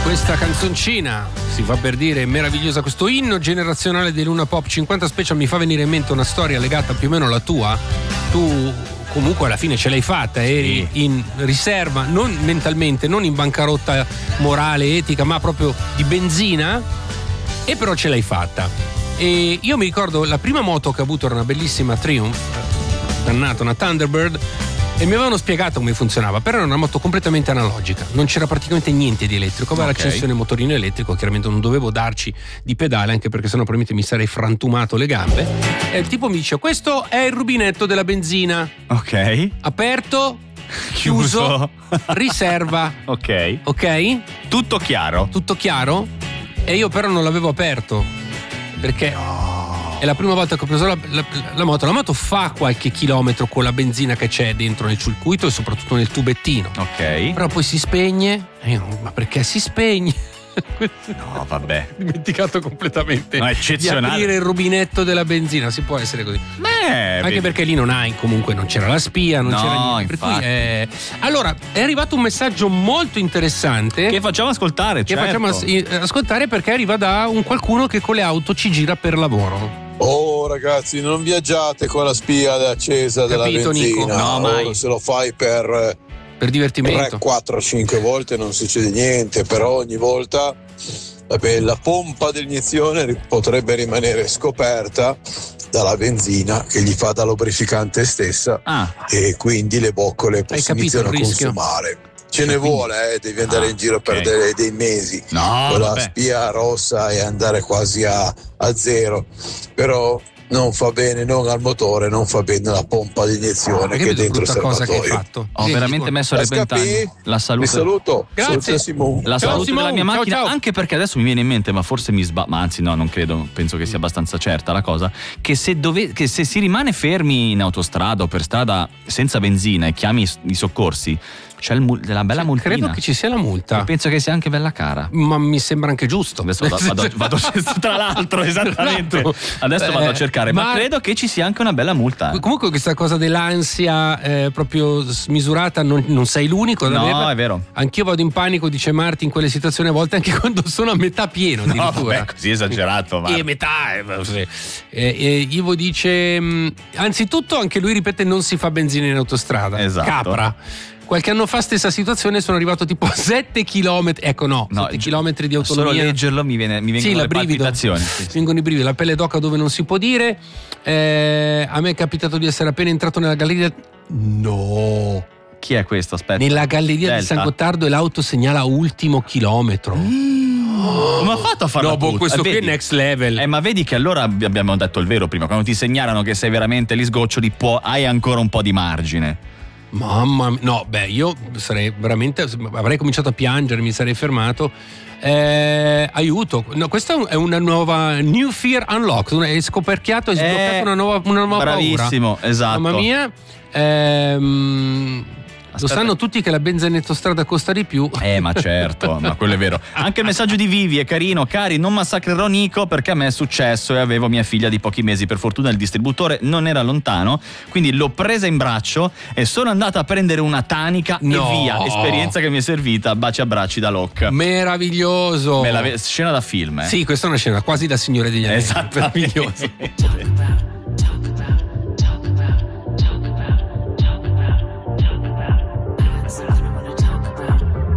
Questa canzoncina si fa per dire meravigliosa, questo inno generazionale di Luna Pop 50 Special mi fa venire in mente una storia legata più o meno alla tua. Tu comunque alla fine ce l'hai fatta, eri in riserva, non mentalmente, non in bancarotta morale, etica, ma proprio di benzina, e però ce l'hai fatta. E io mi ricordo la prima moto che ho avuto era una bellissima Triumph, dannata, una Thunderbird, e mi avevano spiegato come funzionava, però era una moto completamente analogica, non c'era praticamente niente di elettrico, aveva l'accensione motorino elettrico, chiaramente non dovevo darci di pedale, anche perché sennò probabilmente mi sarei frantumato le gambe. E il tipo mi dice: questo è il rubinetto della benzina, ok, aperto, chiuso, riserva, ok, tutto chiaro, e io però non l'avevo aperto perché è la prima volta che ho preso la moto fa qualche chilometro con la benzina che c'è dentro nel circuito e soprattutto nel tubettino, ok, però poi si spegne e io, ma perché si spegne? No, vabbè, dimenticato completamente di eccezionale aprire il rubinetto della benzina. Si può essere così? Anche perché lì non c'era la spia, non c'era niente, per cui, allora è arrivato un messaggio molto interessante che facciamo ascoltare, facciamo ascoltare, perché arriva da un qualcuno che con le auto ci gira per lavoro. Oh ragazzi, non viaggiate con la spia accesa della benzina, Nico? No, mai. Se lo fai per divertimento 3, 4, 5 volte non succede niente, però ogni volta la pompa dell'iniezione potrebbe rimanere scoperta dalla benzina che gli fa da lubrificante stessa, e quindi le boccole iniziano a consumare. Ce ne vuole, devi andare in giro per dei mesi con la spia rossa e andare quasi a zero, però non fa bene, non al motore, non fa bene la pompa di iniezione che è dentro il serbatoio. Ho veramente messo a repentaglio la salute. Vi saluto. Grazie. La salute Simone. della mia macchina, ciao. anche perché adesso mi viene in mente, ma forse mi sbaglio, ma anzi no, non credo, penso che sia abbastanza certa la cosa, che se si rimane fermi in autostrada o per strada senza benzina e chiami i soccorsi, c'è la bella multina. Credo che ci sia la multa. E penso che sia anche bella cara. Ma mi sembra anche giusto. Adesso vado tra l'altro, esattamente. Adesso vado a cercare, ma credo che ci sia anche una bella multa. Comunque questa cosa dell'ansia proprio smisurata non sei l'unico ad averla. No, è vero. Anch'io vado in panico, dice Marti, in quelle situazioni a volte anche quando sono a metà pieno. No, vabbè, così esagerato. E metà. Ivo dice, anzitutto anche lui ripete non si fa benzina in autostrada. Esatto. Capra. Qualche anno fa stessa situazione, sono arrivato tipo a 7 chilometri. Ecco, 7 chilometri di autonomia. Solo leggerlo mi vengono le palpitazioni. Vengono i brividi, la pelle d'oca dove non si può dire. A me è capitato di essere appena entrato nella galleria. No. Chi è questo? Aspetta. Nella galleria di San Gottardo e l'auto segnala ultimo chilometro. Come ha fatto a farlo? No, questo qui è next level. Ma vedi che allora abbiamo detto il vero prima. Quando ti segnalano che sei veramente lì sgoccioli, hai ancora un po' di margine. Mamma mia, no, io sarei veramente, avrei cominciato a piangere, mi sarei fermato. Aiuto, no, questa è una nuova New Fear Unlocked, hai scoperchiato, hai sbloccato una nuova bravissimo, paura. Esatto. Mamma mia. Lo sanno tutti che la benzina in autostrada costa di più. Ma certo, ma quello è vero. Anche il messaggio di Vivi è carino. Cari, non massacrerò Nico perché a me è successo e avevo mia figlia di pochi mesi. Per fortuna il distributore non era lontano, quindi l'ho presa in braccio e sono andata a prendere una tanica e via. Esperienza che mi è servita. Baci abbracci da Locke. Meraviglioso. Scena da film. Sì, questa è una scena quasi da Signore degli Anelli. Esatto. Meraviglioso.